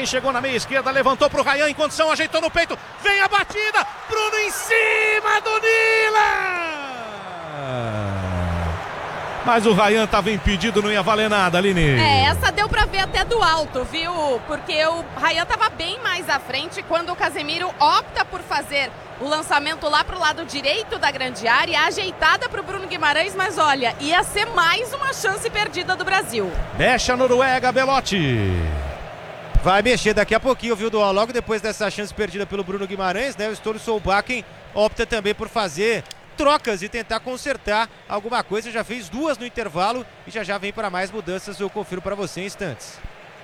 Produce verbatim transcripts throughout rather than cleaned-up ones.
Marquinhos chegou na meia esquerda, levantou pro Rayan em condição, ajeitou no peito, vem a batida, Bruno em cima do Nila! Mas o Rayan estava impedido, não ia valer nada, Aline. É, essa deu pra ver até do alto, viu? Porque o Rayan estava bem mais à frente quando o Casemiro opta por fazer o lançamento lá pro lado direito da grande área, ajeitada pro Bruno Guimarães, mas olha, ia ser mais uma chance perdida do Brasil. Mexe a Noruega, Belotti. Vai mexer daqui a pouquinho, viu, Dual? Logo depois dessa chance perdida pelo Bruno Guimarães, né? O Ståle Solbakken opta também por fazer trocas e tentar consertar alguma coisa. Já fez duas no intervalo e já já vem para mais mudanças. Eu confiro para você em instantes.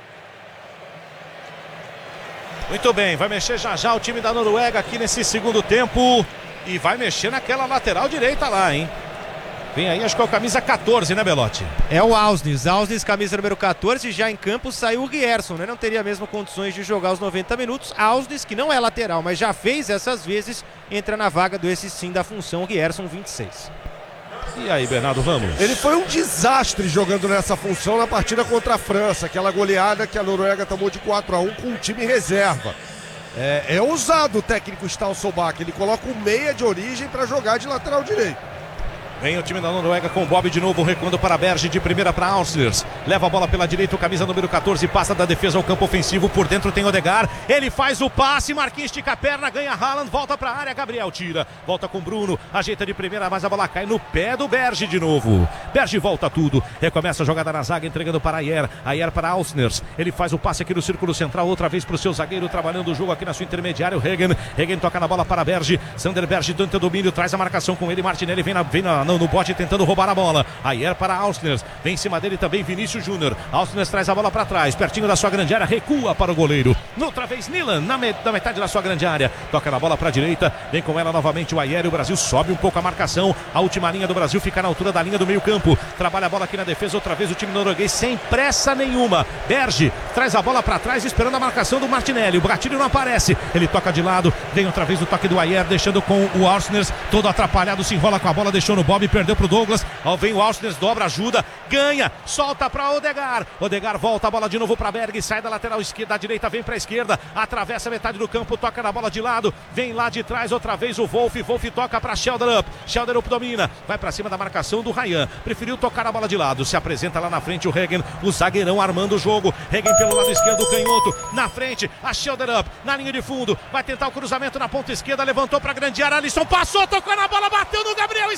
Muito bem, vai mexer já já o time da Noruega aqui nesse segundo tempo e vai mexer naquela lateral direita lá, hein? Vem aí, acho que é o camisa quatorze, né, Belotti? É o Ausnes, Ausnes, camisa número quatorze, já em campo saiu o Gerson, né? Não teria mesmo condições de jogar os noventa minutos. Ausnes, que não é lateral, mas já fez essas vezes, entra na vaga do esse sim da função, Gerson, vinte e seis. E aí, Bernardo Ramos? Ele foi um desastre jogando nessa função na partida contra a França, aquela goleada que a Noruega tomou de quatro a um com o time reserva. É, é ousado o técnico Ståle Solbakken, ele coloca o meia de origem para jogar de lateral direito. Vem o time da Noruega com o Bob de novo, recuando para Berge, de primeira para Ausnes. Leva a bola pela direita, o camisa número quatorze, passa da defesa ao campo ofensivo, por dentro tem Odegaard, ele faz o passe, Marquinhos estica a perna, ganha Haaland, volta para a área, Gabriel tira, volta com Bruno, ajeita de primeira, mas a bola cai no pé do Berge de novo. Berge volta tudo, recomeça a jogada na zaga, entregando para Ayer, Ayer para Ausnes, ele faz o passe aqui no círculo central, outra vez para o seu zagueiro, trabalhando o jogo aqui na sua intermediária, o Regen, Regen toca na bola para Berge, Sander Berge tenta o domínio, traz a marcação com ele, Martinelli vem, na, vem na, no, no bote tentando roubar a bola, Ayer para Ausnes, vem em cima dele também Vinícius Júnior, Ausnes traz a bola para trás, pertinho da sua grande área, recua para o goleiro, outra vez Nilan, na, me, na metade da sua grande área, toca na bola para a direita, vem com ela novamente o Ayer, e o Brasil sobe um pouco a marcação, a última linha do Brasil fica na altura da linha do meio campo, trabalha a bola aqui na defesa, outra vez o time norueguês sem pressa nenhuma, Berge traz a bola para trás, esperando a marcação do Martinelli, o Bratilho não aparece, ele toca de lado, vem outra vez o toque do Ayer, deixando com o Ausnes, todo atrapalhado, se enrola com a bola, deixou no Bob, perdeu pro Douglas, ao vem o Ausnes, dobra, ajuda, ganha, solta para Odegaard, Odegaard volta a bola de novo para Berg, sai da lateral esquerda, da direita vem para a esquerda, atravessa a metade do campo, toca na bola de lado, vem lá de trás outra vez o Wolf, Wolf toca para Schelderup, Schelderup domina, vai para cima da marcação do Rayan, preferiu tocar a bola de lado, se apresenta lá na frente o Regen, o zagueirão armando o jogo, Regen pelo lado esquerdo, canhoto, na frente, a Schelderup, na linha de fundo, vai tentar o cruzamento na ponta esquerda, levantou para a grande área, Alisson passou, tocou na bola, bateu no Gabriel e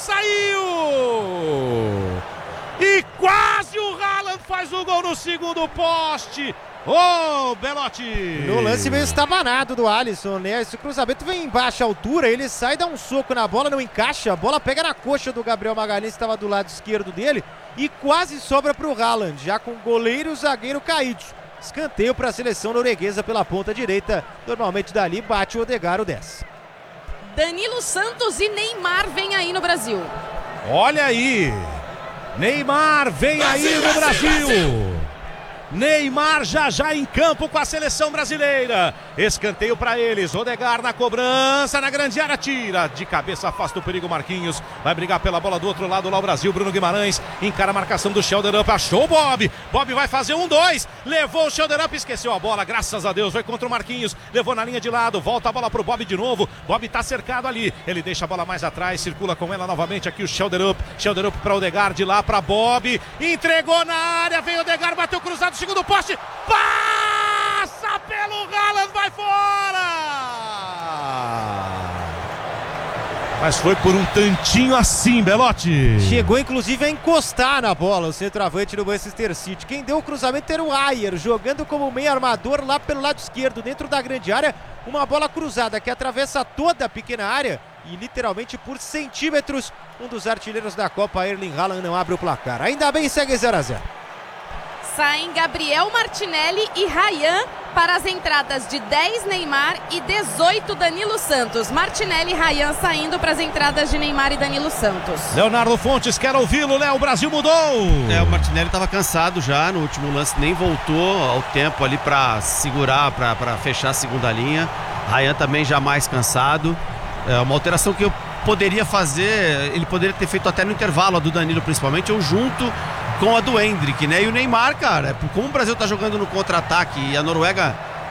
saiu! E quase o Haaland faz o gol no segundo poste. Ô, oh, Belotti! No lance meio estabanado do Alisson, né? Esse cruzamento vem em baixa altura, ele sai, dá um soco na bola, não encaixa, a bola pega na coxa do Gabriel Magalhães, que estava do lado esquerdo dele, e quase sobra para o Haaland, já com goleiro e zagueiro caídos. Escanteio para a seleção norueguesa pela ponta direita, normalmente dali bate o Odegaard, o dez. Danilo Santos e Neymar vem aí no Brasil. Olha aí, Neymar vem aí no Brasil. Neymar já já em campo com a seleção brasileira. Escanteio para eles, Odegaard na cobrança, na grande área, tira de cabeça, afasta o perigo Marquinhos, vai brigar pela bola do outro lado lá o Brasil, Bruno Guimarães encara a marcação do Schelderup, achou o Bob, Bob vai fazer um dois, levou o Schelderup, esqueceu a bola, graças a Deus, vai contra o Marquinhos, levou na linha de lado, volta a bola pro Bob de novo, Bob tá cercado ali, ele deixa a bola mais atrás, circula com ela novamente aqui o Schelderup, Schelderup para Odegaard, de lá para Bob, entregou na área, vem Odegaard, bateu cruzado, segundo poste, passa pelo Haaland, vai fora! Mas foi por um tantinho assim, Belotti. Chegou inclusive a encostar na bola o centroavante do Manchester City. Quem deu o cruzamento era o Ayer, jogando como meio armador lá pelo lado esquerdo, dentro da grande área. Uma bola cruzada que atravessa toda a pequena área e literalmente por centímetros. Um dos artilheiros da Copa, Erling Haaland, não abre o placar. Ainda bem, segue zero a zero. Saem Gabriel Martinelli e Rayan para as entradas de dez Neymar e dezoito Danilo Santos. Martinelli e Rayan saindo para as entradas de Neymar e Danilo Santos. Leonardo Fontes, quer ouvi-lo, Léo, o Brasil mudou. É, o Martinelli estava cansado já no último lance, nem voltou ao tempo ali para segurar, para fechar a segunda linha. Rayan também já mais cansado. É uma alteração que eu poderia fazer, ele poderia ter feito até no intervalo, a do Danilo principalmente, ou junto com a do Endrick, né? E o Neymar, cara, como o Brasil tá jogando no contra-ataque e a Noruega